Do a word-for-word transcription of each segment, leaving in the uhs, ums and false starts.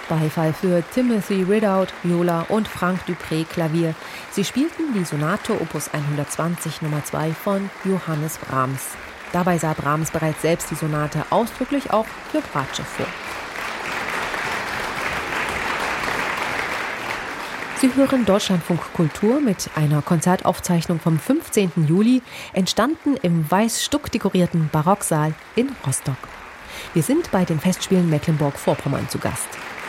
Beifall für Timothy Ridout, Viola und Frank Dupré Klavier. Sie spielten die Sonate Opus hundertzwanzig Nummer zwei von Johannes Brahms. Dabei sah Brahms bereits selbst die Sonate ausdrücklich auch für Bratsche vor. Sie hören Deutschlandfunk Kultur mit einer Konzertaufzeichnung vom fünfzehnten Juli, entstanden im weiß stuckdekorierten Barocksaal in Rostock. Wir sind bei den Festspielen Mecklenburg-Vorpommern zu Gast.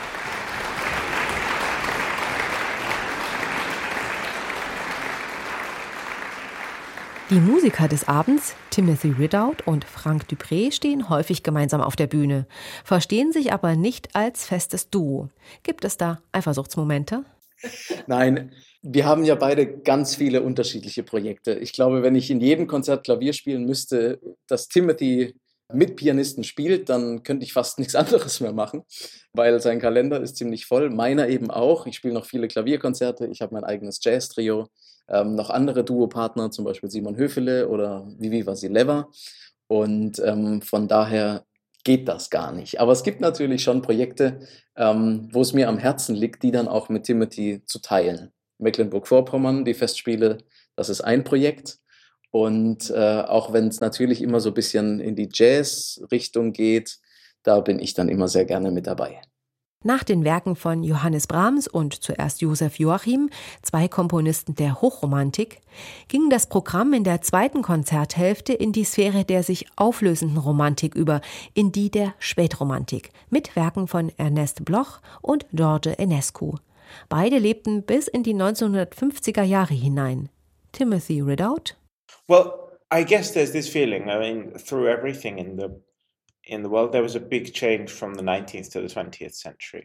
Die Musiker des Abends, Timothy Ridout und Frank Dupré, stehen häufig gemeinsam auf der Bühne, verstehen sich aber nicht als festes Duo. Gibt es da Eifersuchtsmomente? Nein, wir haben ja beide ganz viele unterschiedliche Projekte. Ich glaube, wenn ich in jedem Konzert Klavier spielen müsste, dass Timothy mit Pianisten spielt, dann könnte ich fast nichts anderes mehr machen, weil sein Kalender ist ziemlich voll, meiner eben auch. Ich spiele noch viele Klavierkonzerte, ich habe mein eigenes Jazz-Trio, ähm, noch andere Duopartner, zum Beispiel Simon Höfele oder Vivi Vasileva. Und ähm, von daher geht das gar nicht. Aber es gibt natürlich schon Projekte, ähm, wo es mir am Herzen liegt, die dann auch mit Timothy zu teilen. Mecklenburg-Vorpommern, die Festspiele, das ist ein Projekt. Und äh, auch wenn es natürlich immer so ein bisschen in die Jazz-Richtung geht, da bin ich dann immer sehr gerne mit dabei. Nach den Werken von Johannes Brahms und zuerst Josef Joachim, zwei Komponisten der Hochromantik, ging das Programm in der zweiten Konzerthälfte in die Sphäre der sich auflösenden Romantik über, in die der Spätromantik, mit Werken von Ernest Bloch und George Enescu. Beide lebten bis in die neunzehnhundertfünfziger Jahre hinein. Timothy Ridout? Well, I guess there's this feeling, I mean, through everything in the in the world, there was a big change from the nineteenth to the twentieth century.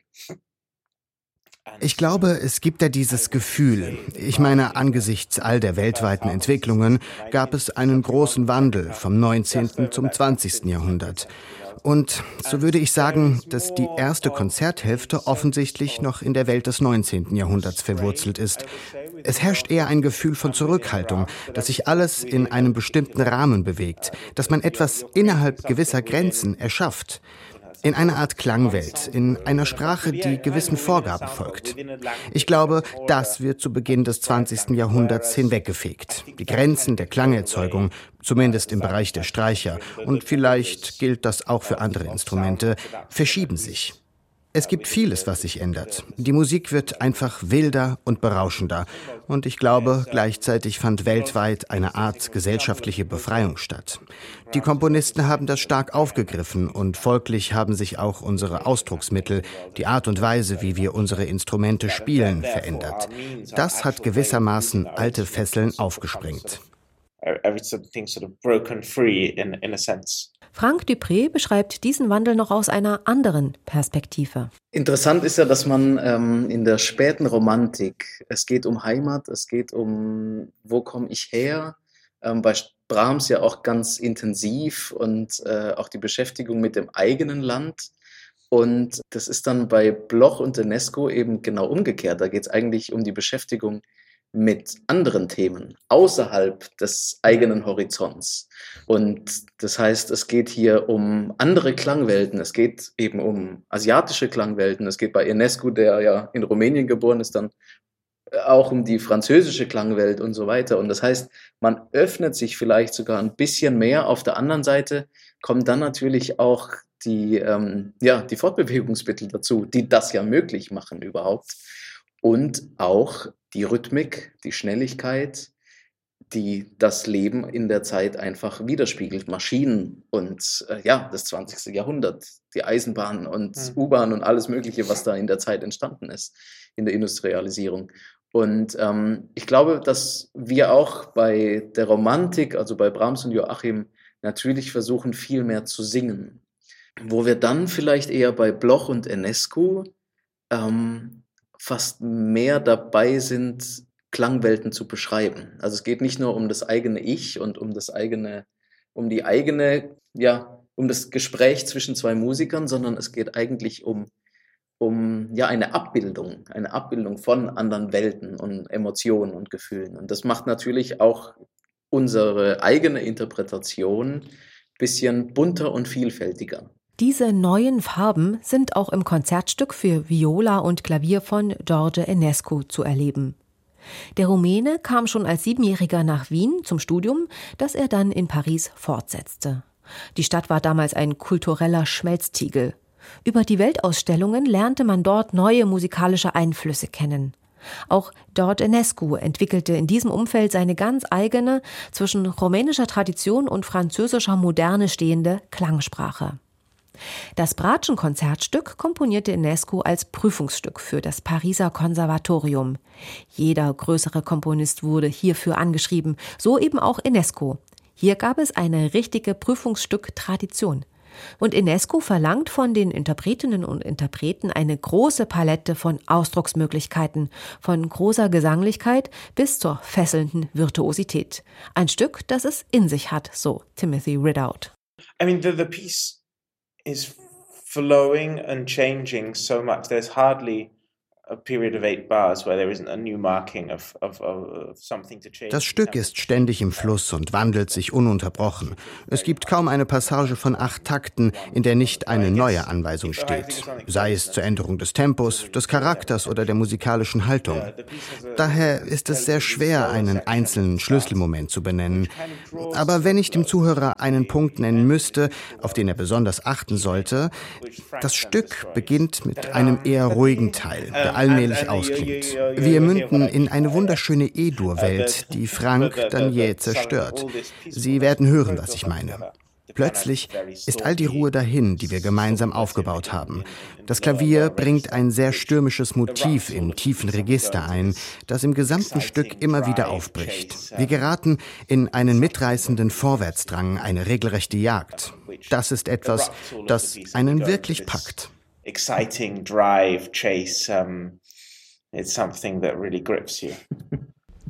Ich glaube, es gibt ja dieses Gefühl. Ich meine, angesichts all der weltweiten Entwicklungen gab es einen großen Wandel vom neunzehnten zum zwanzigsten Jahrhundert. Und so würde ich sagen, dass die erste Konzerthälfte offensichtlich noch in der Welt des neunzehnten Jahrhunderts verwurzelt ist. Es herrscht eher ein Gefühl von Zurückhaltung, dass sich alles in einem bestimmten Rahmen bewegt, dass man etwas innerhalb gewisser Grenzen erschafft. In einer Art Klangwelt, in einer Sprache, die gewissen Vorgaben folgt. Ich glaube, das wird zu Beginn des zwanzigsten Jahrhunderts hinweggefegt. Die Grenzen der Klangerzeugung, zumindest im Bereich der Streicher, und vielleicht gilt das auch für andere Instrumente, verschieben sich. Es gibt vieles, was sich ändert. Die Musik wird einfach wilder und berauschender. Und ich glaube, gleichzeitig fand weltweit eine Art gesellschaftliche Befreiung statt. Die Komponisten haben das stark aufgegriffen und folglich haben sich auch unsere Ausdrucksmittel, die Art und Weise, wie wir unsere Instrumente spielen, verändert. Das hat gewissermaßen alte Fesseln aufgesprengt. Everything sort of broken free in, in a sense. Frank Dupré beschreibt diesen Wandel noch aus einer anderen Perspektive. Interessant ist ja, dass man ähm, in der späten Romantik, es geht um Heimat, es geht um, wo komme ich her, ähm, bei Brahms ja auch ganz intensiv und äh, auch die Beschäftigung mit dem eigenen Land. Und das ist dann bei Bloch und Enescu eben genau umgekehrt. Da geht es eigentlich um die Beschäftigung mit anderen Themen außerhalb des eigenen Horizonts. Und das heißt, es geht hier um andere Klangwelten, es geht eben um asiatische Klangwelten, es geht bei Enescu, der ja in Rumänien geboren ist, dann auch um die französische Klangwelt und so weiter. Und das heißt, man öffnet sich vielleicht sogar ein bisschen mehr. Auf der anderen Seite kommen dann natürlich auch die, ähm, ja, die Fortbewegungsmittel dazu, die das ja möglich machen überhaupt. Und auch die Rhythmik, die Schnelligkeit, die das Leben in der Zeit einfach widerspiegelt. Maschinen und äh, ja, das zwanzigste Jahrhundert, die Eisenbahn und mhm. U-Bahn und alles Mögliche, was da in der Zeit entstanden ist, in der Industrialisierung. Und ähm, ich glaube, dass wir auch bei der Romantik, also bei Brahms und Joachim, natürlich versuchen, viel mehr zu singen. Wo wir dann vielleicht eher bei Bloch und Enescu ähm, fast mehr dabei sind, Klangwelten zu beschreiben. Also es geht nicht nur um das eigene Ich und um das eigene, um die eigene, ja, um das Gespräch zwischen zwei Musikern, sondern es geht eigentlich um, um ja, eine Abbildung, eine Abbildung von anderen Welten und Emotionen und Gefühlen. Und das macht natürlich auch unsere eigene Interpretation ein bisschen bunter und vielfältiger. Diese neuen Farben sind auch im Konzertstück für Viola und Klavier von George Enescu zu erleben. Der Rumäne kam schon als Siebenjähriger nach Wien zum Studium, das er dann in Paris fortsetzte. Die Stadt war damals ein kultureller Schmelztiegel. Über die Weltausstellungen lernte man dort neue musikalische Einflüsse kennen. Auch George Enescu entwickelte in diesem Umfeld seine ganz eigene, zwischen rumänischer Tradition und französischer Moderne stehende Klangsprache. Das Bratschen-Konzertstück komponierte Enescu als Prüfungsstück für das Pariser Konservatorium. Jeder größere Komponist wurde hierfür angeschrieben, so eben auch Enescu. Hier gab es eine richtige Prüfungsstück-Tradition. Und Enescu verlangt von den Interpretinnen und Interpreten eine große Palette von Ausdrucksmöglichkeiten, von großer Gesanglichkeit bis zur fesselnden Virtuosität. Ein Stück, das es in sich hat, so Timothy Ridout. I mean, the, the piece is flowing and changing so much. There's hardly a period of eight bars where there isn't a new marking of, of, of something to change. Das Stück ist ständig im Fluss und wandelt sich ununterbrochen. Es gibt kaum eine Passage von acht Takten, in der nicht eine neue Anweisung steht, sei es zur Änderung des Tempos, des Charakters oder der musikalischen Haltung. Daher ist es sehr schwer, einen einzelnen Schlüsselmoment zu benennen. Aber wenn ich dem Zuhörer einen Punkt nennen müsste, auf den er besonders achten sollte, das Stück beginnt mit einem eher ruhigen Teil, der allmählich ausklingt. Wir münden in eine wunderschöne E-Dur-Welt, die Frank dann jäh zerstört. Sie werden hören, was ich meine. Plötzlich ist all die Ruhe dahin, die wir gemeinsam aufgebaut haben. Das Klavier bringt ein sehr stürmisches Motiv im tiefen Register ein, das im gesamten Stück immer wieder aufbricht. Wir geraten in einen mitreißenden Vorwärtsdrang, eine regelrechte Jagd. Das ist etwas, das einen wirklich packt. Exciting drive, chase, um, it's something that really grips you.